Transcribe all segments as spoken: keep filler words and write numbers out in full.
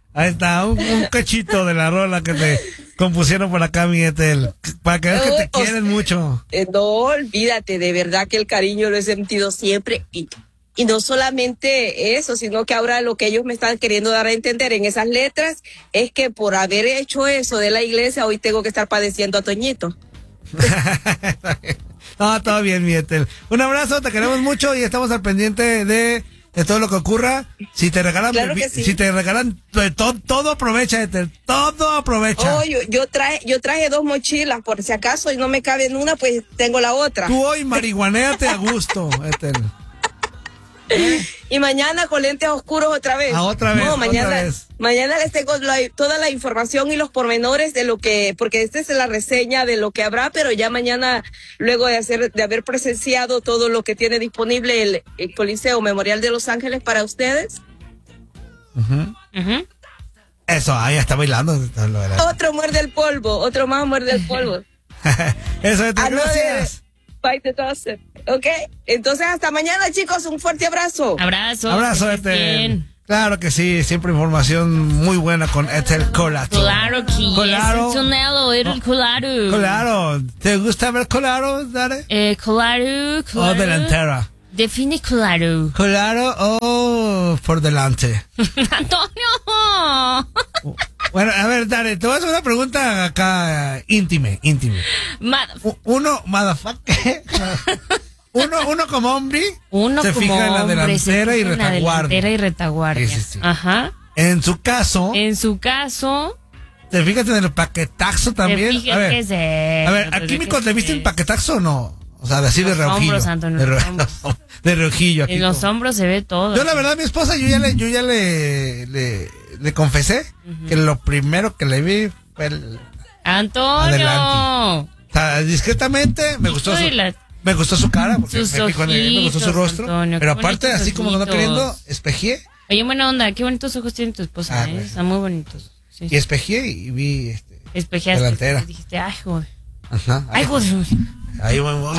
Ahí está, un, un cachito de la rola que te compusieron por acá, mi Ethel. Para que veas que te quieren mucho. Eh, no, olvídate, de verdad que el cariño lo he sentido siempre. Y, y no solamente eso, sino que ahora lo que ellos me están queriendo dar a entender en esas letras es que por haber hecho eso de la iglesia, hoy tengo que estar padeciendo a Toñito. No, todo bien, mi Ethel. Un abrazo, te queremos mucho y estamos al pendiente de, de todo lo que ocurra. Si te regalan, claro que sí. si te regalan todo, todo aprovecha, Ethel, todo aprovecha. Oh, yo, yo traje, yo traje dos mochilas, por si acaso y no me cabe en una, pues tengo la otra. Tú hoy marihuanéate a gusto, Ethel. ¿Eh? Y mañana con lentes oscuros otra vez. Ah, otra vez. No, mañana, otra vez. mañana les tengo la, toda la información y los pormenores de lo que, porque esta es la reseña de lo que habrá, pero ya mañana, luego de hacer, de haber presenciado todo lo que tiene disponible el, el Coliseo Memorial de Los Ángeles para ustedes. Uh-huh. Uh-huh. Eso, ahí está bailando. Otro muerde el polvo, otro más muerde el polvo. Eso, Ethel, gracias. Fight the dust. Ok, entonces hasta mañana, chicos, un fuerte abrazo. Abrazo. Abrazo, Ethel. Claro que sí, siempre información muy buena con Ethel Colato. Claro que sí, Colaro. es un tonelo, el Colaro. Colaro, ¿te gusta ver Colaro, Dare? Eh, Colaro, Colaro. O delantera. Define Colaro. Colaro o por delante. Antonio. Bueno, a ver, Dare, te voy a hacer una pregunta acá íntime, íntime. Madaf- Uno, motherfucker. Uno, uno como hombre Uno se como fija en la hombre, delantera se y fija en la retaguardia. delantera y retaguardia. Sí, sí, sí. Ajá. En su caso, En su caso, ¿te fijas en el paquetaxo también? te fijas A ver, que se... a ver, ¿a Químicos le viste el paquetaxo o no? O sea, de así de Los reojillo. hombros, Antonio, de, los re- hombros. de reojillo. Aquí En los como- hombros se ve todo. Yo la verdad, mi esposa, yo ya le, yo ya le, le, le confesé Ujú. que lo primero que le vi fue el, Antonio. Adelante. o sea, discretamente me gustó su, Hijo de la- me gustó su cara, porque Sus me, fijo en él, me gustó su ojitos, rostro, Antonio, pero qué aparte bonitos así como no ojitos. queriendo, espejé Oye, buena onda, qué bonitos ojos tiene tu esposa, Ah, ¿eh? güey. Están muy bonitos. Sí. y espejé y vi este, Espejeaste. delantera. Dijiste, ay, joder. Ajá, Ay, joder. ahí voy.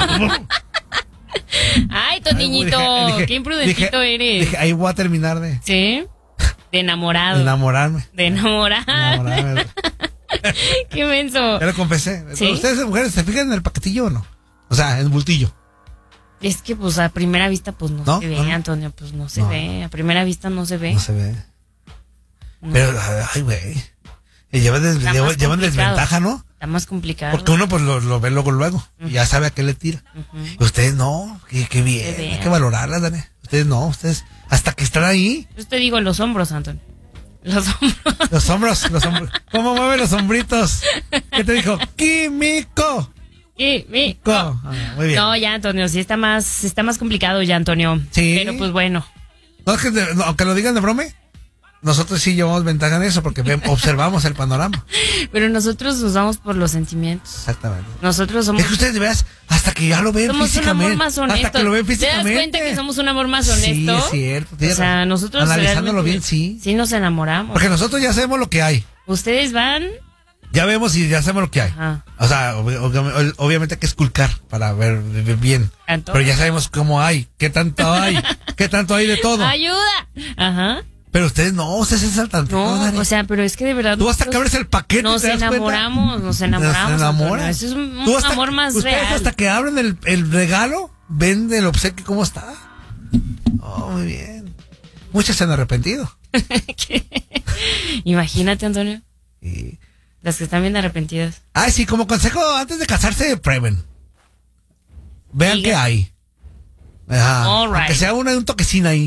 Ay, tu niñito. Qué imprudentito dije, eres. dije, ahí voy a terminar de, ¿Sí? De enamorado. de enamorarme. De enamorar. enamorarme. Qué menso. Ya lo confesé. ¿Sí? ¿Ustedes, mujeres, se fijan en el paquetillo o no? O sea, en el bultillo. Es que, pues, a primera vista, pues, no, ¿No? se ve, ¿No? Antonio. Pues, no se No. ve. A primera vista no se ve. No se ve. No. Pero, ay, güey. Y Llevan, des- Está llevan- más llevan complicado. desventaja, ¿no? Está más complicado. Porque uno pues lo, lo ve luego, luego. Y ya sabe a qué le tira. Ujú. Y ustedes no. Qué, qué bien. Se ve. Hay que valorarlas, Dani. Ustedes no. Ustedes, hasta que están ahí. Yo te digo los hombros, Antonio. Los hombros. Los hombros, los hombros. ¿Cómo mueven los hombritos? ¿Qué te dijo? ¡Químico! Y mi... Co. Ah, muy bien. No, ya, Antonio, sí está más, está más complicado ya, Antonio. Sí. Pero pues bueno. No, es que de- no, aunque lo digan de brome, nosotros sí llevamos ventaja en eso porque ve- observamos el panorama. Pero nosotros nos vamos por los sentimientos. Exactamente. Nosotros somos... Es que ustedes veas hasta que ya lo ven Somos un físicamente. amor más honesto. Hasta que lo ven ¿Te físicamente. das cuenta que somos un amor más honesto? Sí, es cierto. O tienes sea, razón. nosotros Analizándolo realmente bien, sí. Sí nos enamoramos. Porque nosotros ya sabemos lo que hay. Ustedes van... Ya vemos y ya sabemos lo que hay. Ajá. O sea, ob- ob- obviamente hay que esculcar para ver ver bien. Antonio. Pero ya sabemos cómo hay, qué tanto hay, qué tanto hay de todo. ¡Ayuda! Ajá. Pero ustedes no, ustedes se saltan. No, o sea, pero es que de verdad... Tú hasta que nosotros abres el paquete Nos ¿te das cuenta? enamoramos, nos enamoramos. Nos enamoran. Antonio. Ese es un, un Tú hasta- amor más ustedes real. hasta que abren el, el regalo, ven el obsequio cómo está. Oh, muy bien. Muchas se han arrepentido. ¿Qué? Imagínate, Antonio. Y... Las que están bien arrepentidas. Ay, sí, como consejo, antes de casarse, prueben. Vean Diga. qué hay. Ajá. All right. Aunque sea una, un toquecín ahí.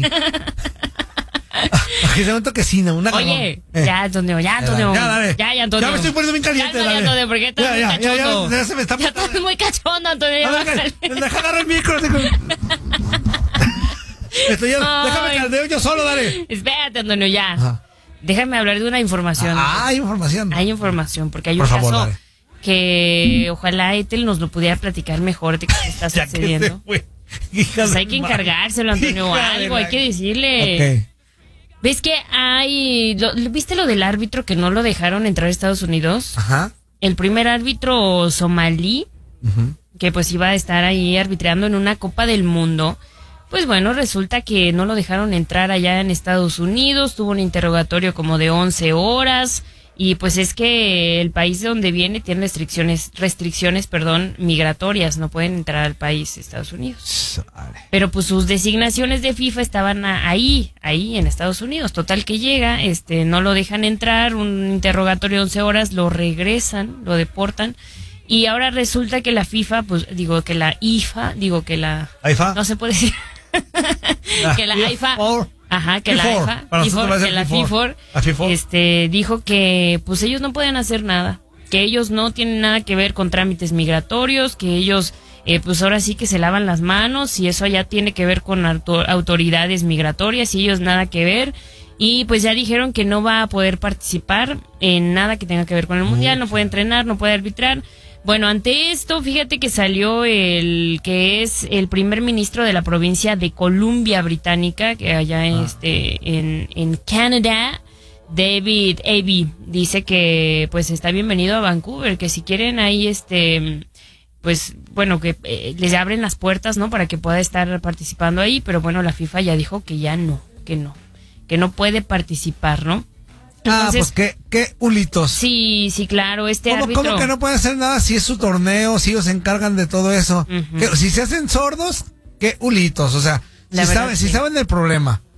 Aunque sea un toquecín, una Oye, Eh. ya, Antonio, ya, Ya, Antonio. ya, dale. Ya, ya, Antonio. Ya me estoy poniendo bien caliente, Ya, no, ya, dale. Antonio, porque estás Ya, muy ya, ya, ya, cachondo. ya se me está Ya estás muy cachondo, Antonio. ya A ver, bájale. que- deja agarrar el micro. digo. Estoy ya- Ay. déjame caldeo yo solo, dale. Espérate, Antonio, ya. Ajá. Déjame hablar de una información. Ah, hay información. Hay información, porque hay Por un favor, caso dale. que ojalá Ethel nos lo pudiera platicar mejor de qué está Ya que se sucediendo. fue. Hija Pues de hay que madre. encargárselo, Antonio, o Hija de algo, la- hay que decirle. Ok. ¿Ves que hay... lo- ¿Viste lo del árbitro que no lo dejaron entrar a Estados Unidos? Ajá. El primer árbitro somalí, Ujú. que pues iba a estar ahí arbitrando en una Copa del Mundo, Pues bueno, resulta que no lo dejaron entrar allá en Estados Unidos, tuvo un interrogatorio como de once horas, y pues es que el país de donde viene tiene restricciones, restricciones, perdón, migratorias, no pueden entrar al país, Estados Unidos. Vale. Pero pues sus designaciones de FIFA estaban a- ahí, ahí en Estados Unidos. Total que llega, este, no lo dejan entrar, un interrogatorio de once horas, lo regresan, lo deportan. Y ahora resulta que la FIFA, pues digo que la I F A, digo que la... ¿AIFA? No se puede decir. que la FIFA... Ajá, que la FIFA, FIFA, para nosotros va a ser que la FIFA. FIFA, La FIFA. este, dijo que pues ellos no pueden hacer nada, que ellos no tienen nada que ver con trámites migratorios, que ellos eh, pues ahora sí que se lavan las manos y eso ya tiene que ver con auto- autoridades migratorias y ellos nada que ver. Y pues ya dijeron que no va a poder participar en nada que tenga que ver con el mundial, no puede entrenar, no puede arbitrar. Bueno, ante esto, fíjate que salió el que es el primer ministro de la provincia de Columbia Británica, que allá Ah. este en, en Canadá, David Abey, dice que pues está bienvenido a Vancouver, que si quieren ahí este pues bueno, que eh, les abren las puertas, ¿no? Para que pueda estar participando ahí, pero bueno, la FIFA ya dijo que ya no, que no, que no puede participar, ¿no? Ah, Entonces, pues qué, qué hulitos. sí, sí, claro, este ¿Cómo, árbitro... cómo que no pueden hacer nada si es su torneo, si ellos se encargan de todo eso? Ujú. Que, si se hacen sordos, qué hulitos. O sea, La si verdad, saben, sí. si saben del problema,